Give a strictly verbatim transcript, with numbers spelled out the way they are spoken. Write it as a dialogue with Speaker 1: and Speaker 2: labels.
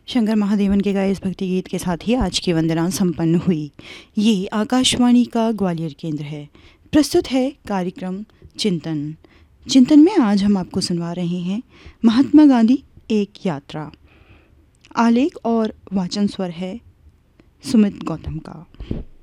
Speaker 1: शंकर महादेवन के गाए इस भक्ति गीत के साथ ही आज की वंदना संपन्न हुई। ये आकाशवाणी का ग्वालियर केंद्र है। प्रस्तुत है कार्यक्रम चिंतन। चिंतन में आज हम आपको सुनवा रहे हैं महात्मा गांधी एक यात्रा। आलेख और वाचन स्वर है सुमित गौतम का।